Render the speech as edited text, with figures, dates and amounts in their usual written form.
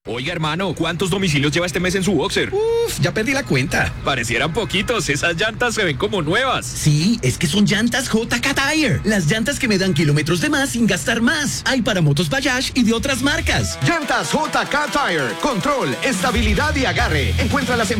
Oiga, hermano, ¿cuántos domicilios lleva este mes en su boxer? Ya perdí la cuenta. Parecieran poquitos, esas llantas se ven como nuevas. Sí, es que son llantas JK Tire. Las llantas que me dan kilómetros de más sin gastar más. Hay para motos Bayash y de otras marcas. Llantas JK Tire. Control, estabilidad y agarre. Encuéntralas en